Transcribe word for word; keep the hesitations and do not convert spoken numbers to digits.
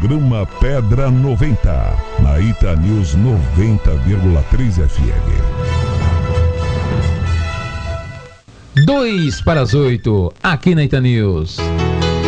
programa Pedra noventa, na Ita News noventa vírgula três F M. Dois para as oito, aqui na Ita News.